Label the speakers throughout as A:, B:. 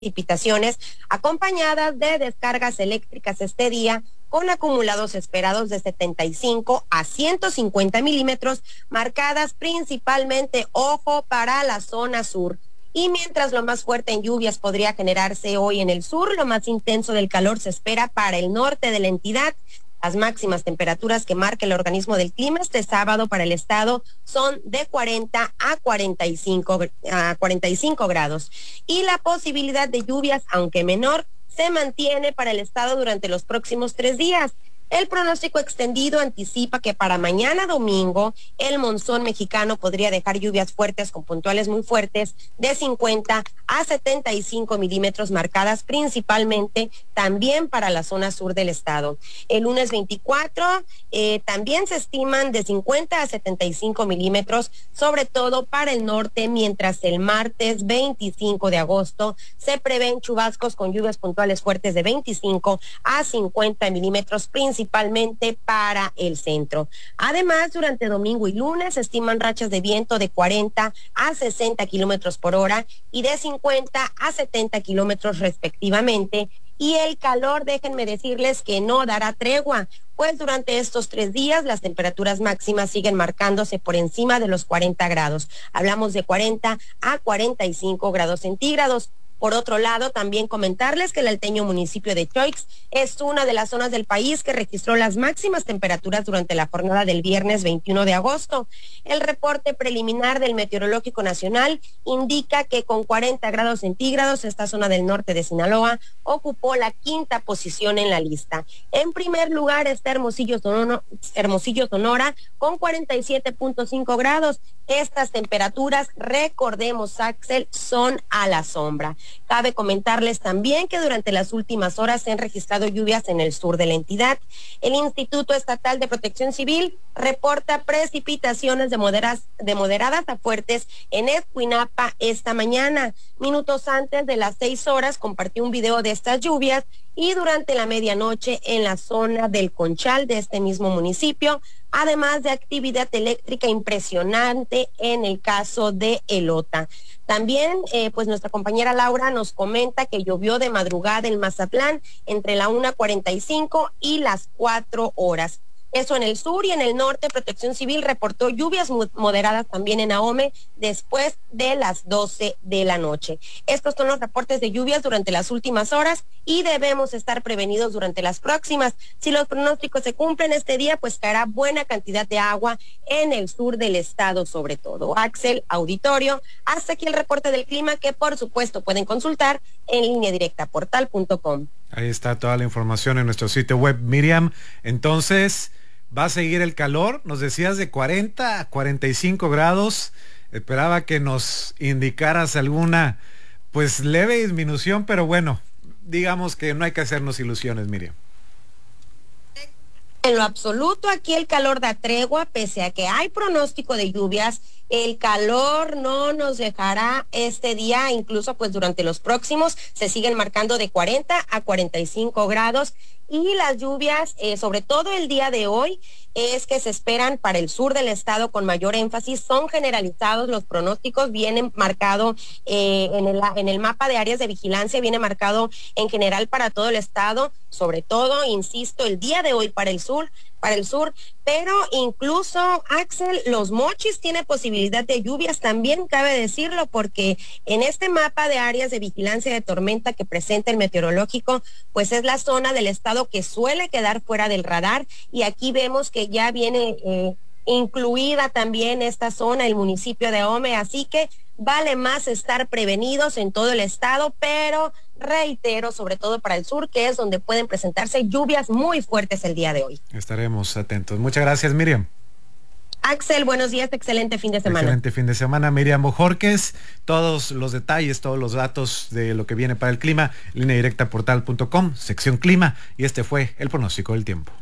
A: precipitaciones acompañadas de descargas eléctricas este día, con acumulados esperados de 75 a 150 milímetros, marcadas principalmente, ojo, para la zona sur. Y mientras lo más fuerte en lluvias podría generarse hoy en el sur, lo más intenso del calor se espera para el norte de la entidad. Las máximas temperaturas que marca el organismo del clima este sábado para el estado son de 40 a 45 grados. Y la posibilidad de lluvias, aunque menor, se mantiene para el estado durante los próximos 3 días. El pronóstico extendido anticipa que para mañana domingo el monzón mexicano podría dejar lluvias fuertes con puntuales muy fuertes de 50 a 75 milímetros, marcadas principalmente también para la zona sur del estado. El lunes 24 también se estiman de 50 a 75 milímetros, sobre todo para el norte, mientras el martes 25 de agosto se prevén chubascos con lluvias puntuales fuertes de 25 a 50 milímetros, principalmente para el centro. Además, durante domingo y lunes se estiman rachas de viento de 40 a 60 kilómetros por hora y de 50 a 70 kilómetros respectivamente. Y el calor, déjenme decirles que no dará tregua, pues durante estos 3 días las temperaturas máximas siguen marcándose por encima de los 40 grados. Hablamos de 40 a 45 grados centígrados. Por otro lado, también comentarles que el alteño municipio de Choix es una de las zonas del país que registró las máximas temperaturas durante la jornada del viernes 21 de agosto. El reporte preliminar del Meteorológico Nacional indica que con 40 grados centígrados, esta zona del norte de Sinaloa ocupó la 5ª posición en la lista. En primer lugar está Hermosillo, Sonora, con 47.5 grados. Estas temperaturas, recordemos, Axel, son a la sombra. Cabe comentarles también que durante las últimas horas se han registrado lluvias en el sur de la entidad. El Instituto Estatal de Protección Civil reporta precipitaciones de moderadas a fuertes en Escuinapa esta mañana. Minutos antes de las 6 horas compartió un video de estas lluvias, y durante la medianoche en la zona del Conchal de este mismo municipio, además de actividad eléctrica impresionante en el caso de Elota. También, pues nuestra compañera Laura nos comenta que llovió de madrugada en Mazatlán entre la 1:45 y las 4 horas. Eso en el sur, y en el norte Protección Civil reportó lluvias moderadas también en Ahome después de las 12 de la noche. Estos son los reportes de lluvias durante las últimas horas y debemos estar prevenidos durante las próximas. Si los pronósticos se cumplen este día, pues caerá buena cantidad de agua en el sur del estado sobre todo. Axel, auditorio, hasta aquí el reporte del clima, que por supuesto pueden consultar en línea directa portal.com.
B: Ahí está toda la información en nuestro sitio web. Miriam, entonces, ¿va a seguir el calor? Nos decías de 40 a 45 grados. Esperaba que nos indicaras alguna, pues, leve disminución, pero bueno, digamos que no hay que hacernos ilusiones, Miriam.
A: En lo absoluto, aquí el calor da tregua, pese a que hay pronóstico de lluvias. El calor no nos dejará este día, incluso pues durante los próximos se siguen marcando de 40 a 45 grados. Y las lluvias, sobre todo el día de hoy, es que se esperan para el sur del estado con mayor énfasis. Son generalizados los pronósticos, vienen marcado en el mapa de áreas de vigilancia, viene marcado en general para todo el estado, sobre todo, insisto, el día de hoy para el sur, pero incluso, Axel, Los Mochis tiene posibilidad de lluvias también, cabe decirlo, porque en este mapa de áreas de vigilancia de tormenta que presenta el meteorológico, pues es la zona del estado que suele quedar fuera del radar, y aquí vemos que ya viene incluida también esta zona, el municipio de Ahome, así que vale más estar prevenidos en todo el estado, pero reitero, sobre todo para el sur, que es donde pueden presentarse lluvias muy fuertes el día de hoy.
B: Estaremos atentos. Muchas gracias, Miriam.
A: Axel, buenos días, excelente fin de semana.
B: Excelente fin de semana, Miriam Bojorquez. Todos los detalles, todos los datos de lo que viene para el clima, línea directa portal.com, sección clima, y este fue el pronóstico del tiempo.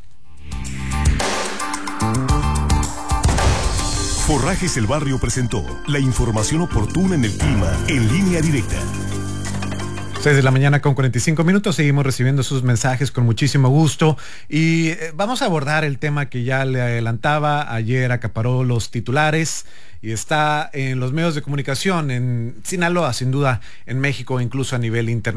C: Forrajes El Barrio presentó la información oportuna en el clima en línea directa.
B: 6 de la mañana con 45 minutos, seguimos recibiendo sus mensajes con muchísimo gusto y vamos a abordar el tema que ya le adelantaba, ayer acaparó los titulares y está en los medios de comunicación en Sinaloa, sin duda en México, incluso a nivel internacional.